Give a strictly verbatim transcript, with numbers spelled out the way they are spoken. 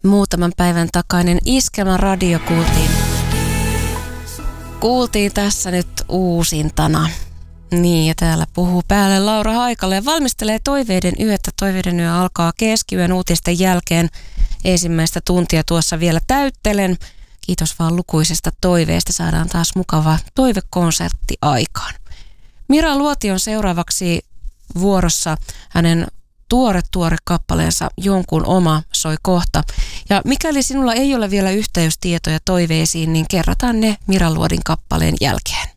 muutaman päivän takainen Iskelmän radio kuultiin. Kuultiin tässä nyt uusintana. Niin, ja täällä puhuu päälle Laura Haikala ja valmistelee Toiveiden yötä. Toiveiden yö alkaa keskiyön uutisten jälkeen. Ensimmäistä tuntia tuossa vielä täyttelen. Kiitos vaan lukuisesta toiveesta. Saadaan taas mukava toivekonsertti aikaan. Mira Luoti on seuraavaksi vuorossa. Hänen tuore tuore kappaleensa Jonkun oma soi kohta. Ja mikäli sinulla ei ole vielä yhteystietoja toiveisiin, niin kerrataan ne Mira Luodin kappaleen jälkeen.